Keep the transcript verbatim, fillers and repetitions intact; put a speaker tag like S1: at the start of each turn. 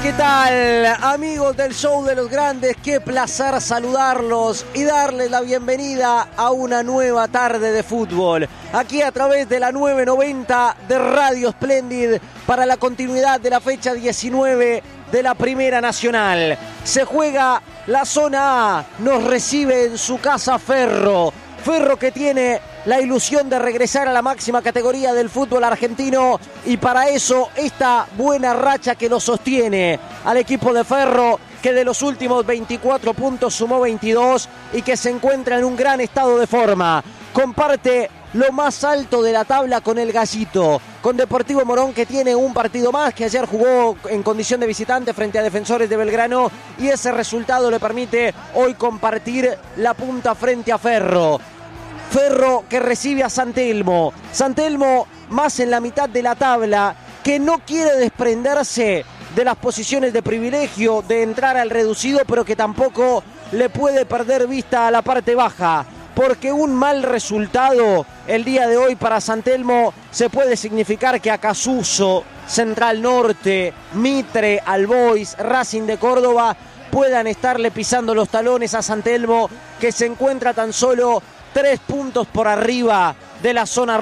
S1: ¿Qué tal, amigos del Show de los Grandes? Qué placer saludarlos y darles la bienvenida a una nueva tarde de fútbol. Aquí a través de la nueve noventa de Radio Splendid para la continuidad de la fecha diecinueve de la Primera Nacional. Se juega la zona A, nos recibe en su casa Ferro. Ferro que tiene la ilusión de regresar a la máxima categoría del fútbol argentino y para eso esta buena racha que lo sostiene al equipo de Ferro, que de los últimos veinticuatro puntos sumó veintidós y que se encuentra en un gran estado de forma. Comparte lo más alto de la tabla con el Gallito, con Deportivo Morón, que tiene un partido más, que ayer jugó en condición de visitante frente a Defensores de Belgrano y ese resultado le permite hoy compartir la punta frente a Ferro. Ferro que recibe a San Telmo. San Telmo más en la mitad de la tabla, que no quiere desprenderse de las posiciones de privilegio, de entrar al reducido, pero que tampoco le puede perder vista a la parte baja, porque un mal resultado el día de hoy para San Telmo se puede significar que Acasuso, Central Norte, Mitre, Albois, Racing de Córdoba puedan estarle pisando los talones a San Telmo, que se encuentra tan solo tres puntos por arriba de la zona